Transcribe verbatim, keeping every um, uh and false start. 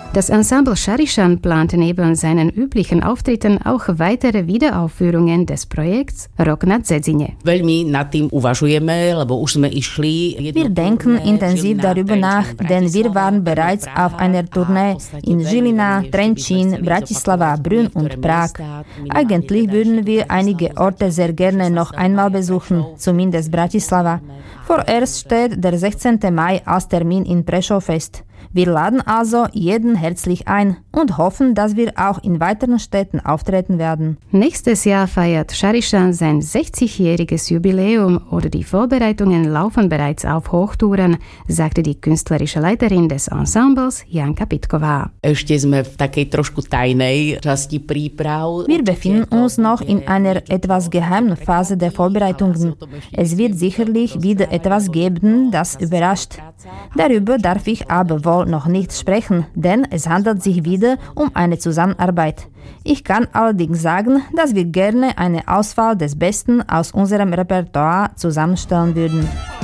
Das Ensemble Sharishan plant neben seinen üblichen Auftritten auch weitere Wiederaufführungen des Projekts Rok na Dzedzine. Wir denken intensiv darüber nach, denn wir waren bereits auf einer Tournee in Žilina, Trenčín, Bratislava, Brünn und Prag. Eigentlich würden wir einige Orte sehr gerne noch einmal besuchen, zumindest Bratislava. Vorerst steht der sechzehnten Mai als Termin in Prešov fest. Wir laden also jeden herzlich ein und hoffen, dass wir auch in weiteren Städten auftreten werden. Nächstes Jahr feiert Sharishan sein sechzigjähriges Jubiläum oder die Vorbereitungen laufen bereits auf Hochtouren, sagte die künstlerische Leiterin des Ensembles Janka Pitková. Wir befinden uns noch in einer etwas geheimen Phase der Vorbereitungen. Es wird sicherlich wieder etwas geben, das überrascht. Darüber darf ich aber wohl noch nicht sprechen, denn es handelt sich wieder um eine Zusammenarbeit. Ich kann allerdings sagen, dass wir gerne eine Auswahl des Besten aus unserem Repertoire zusammenstellen würden.